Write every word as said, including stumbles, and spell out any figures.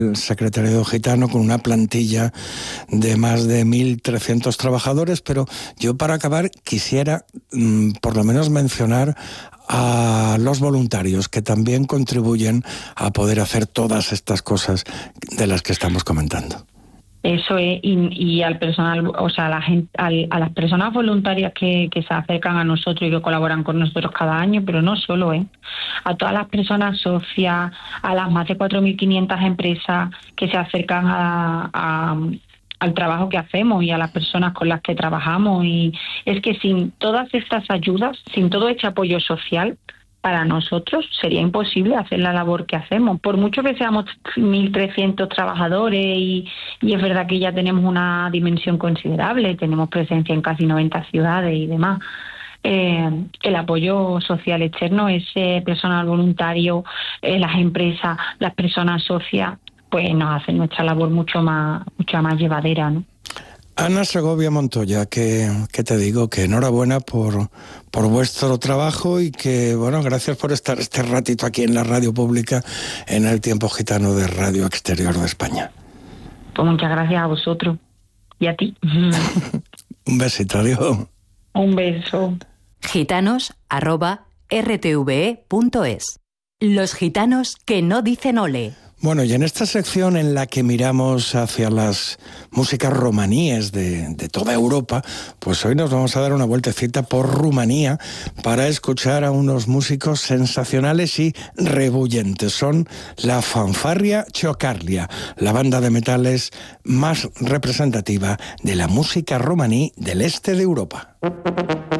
El secretariado gitano con una plantilla de más de mil trescientos trabajadores, pero yo para acabar quisiera mmm, por lo menos mencionar a los voluntarios que también contribuyen a poder hacer todas estas cosas de las que estamos comentando. Eso es, y, y al personal, o sea, a, la gente, al, a las personas voluntarias que, que se acercan a nosotros y que colaboran con nosotros cada año, pero no solo, ¿eh? A todas las personas socias, a las más de cuatro mil quinientas empresas que se acercan a, a, al trabajo que hacemos y a las personas con las que trabajamos. Y es que sin todas estas ayudas, sin todo este apoyo social, para nosotros sería imposible hacer la labor que hacemos. Por mucho que seamos mil trescientos trabajadores y, y es verdad que ya tenemos una dimensión considerable, tenemos presencia en casi noventa ciudades y demás, eh, el apoyo social externo, ese personal voluntario, eh, las empresas, las personas socias, pues nos hacen nuestra labor mucho más, mucho más llevadera, ¿no? Ana Segovia Montoya, que, que te digo que enhorabuena por, por vuestro trabajo y que, bueno, gracias por estar este ratito aquí en la radio pública en el Tiempo Gitano de Radio Exterior de España. Pues muchas gracias a vosotros y a ti. Un besito, adiós. Un beso. Gitanos arroba r t v e punto es. Los gitanos que no dicen ole. Bueno, y en esta sección en la que miramos hacia las músicas romaníes de, de toda Europa, pues hoy nos vamos a dar una vueltecita por Rumanía para escuchar a unos músicos sensacionales y rebuyentes. Son la Fanfarria Ciocarlia, la banda de metales más representativa de la música romaní del este de Europa.